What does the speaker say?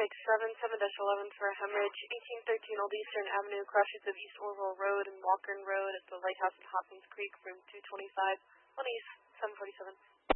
Paramedic 77-11 for a hemorrhage, 1813 Old Eastern Avenue, crossroads of East Orville Road and Walkern Road at the Lighthouse in Hopkins Creek, room 225, on East 747.